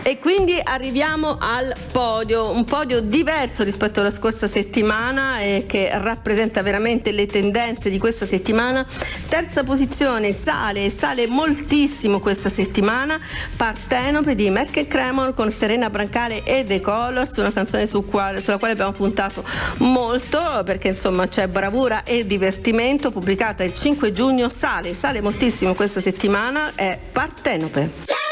E quindi arriviamo al podio, un podio diverso rispetto alla scorsa settimana e che rappresenta veramente le tendenze di questa settimana. Terza posizione, sale moltissimo questa settimana, Partenope di Merkel Cremon con Serena Brancale e The Colors, una canzone sulla quale abbiamo puntato molto perché insomma c'è bravura e divertimento, pubblicata il 5 giugno, sale moltissimo questa settimana, è Partenope.